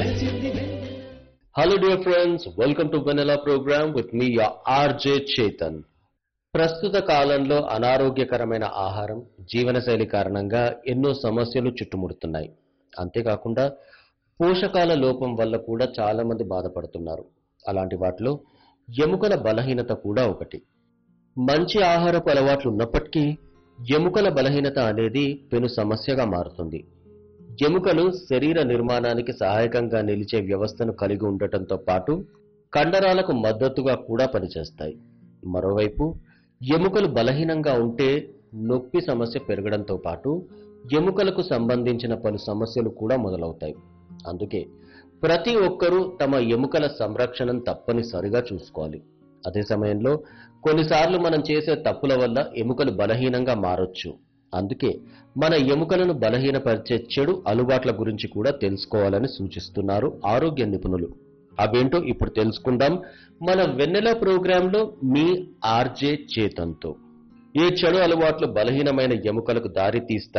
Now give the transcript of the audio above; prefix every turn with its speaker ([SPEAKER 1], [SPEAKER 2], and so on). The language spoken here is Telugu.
[SPEAKER 1] Hello dear friends, welcome to Vanilla program with me your RJ Chetan. ప్రస్తుత కాలంలో అనారోగ్యకరమైన ఆహారం, జీవనశైలి కారణంగా ఎన్నో సమస్యలు చుట్టుముడుతున్నాయి. అంతేకాకుండా పోషకాల లోపం వల్ల కూడా చాలా మంది బాధపడుతున్నారు. అలాంటి వాటిలో ఎముకల బలహీనత కూడా ఒకటి. మంచి ఆహారపు అలవాట్లు ఉన్నప్పటికీ ఎముకల బలహీనత అనేది పెను సమస్యగా మారుతుంది. ఎముకలు శరీర నిర్మాణానికి సహాయకంగా నిలిచే వ్యవస్థను కలిగి ఉండటంతో పాటు కండరాలకు మద్దతుగా కూడా పనిచేస్తాయి. మరోవైపు ఎముకలు బలహీనంగా ఉంటే నొప్పి సమస్య పెరగడంతో పాటు ఎముకలకు సంబంధించిన పలు సమస్యలు కూడా మొదలవుతాయి. అందుకే ప్రతి ఒక్కరూ తమ ఎముకల సంరక్షణను తప్పనిసరిగా చూసుకోవాలి. అదే సమయంలో కొన్నిసార్లు మనం చేసే తప్పుల వల్ల ఎముకలు బలహీనంగా మారొచ్చు. అందుకే మన ఎముకలను బలహీనపరిచే చెడు అలవాట్ల గురించి కూడా తెలుసుకోవాలని సూచిస్తున్నారు ఆరోగ్య నిపుణులు. అవేంటో ఇప్పుడు తెలుసుకుందాం మన వెన్నెల ప్రోగ్రాంలో మీ ఆర్జే చేతన్తో. ఏ చెడు అలవాట్లు బలహీనమైన ఎముకలకు దారి తీస్తాయి,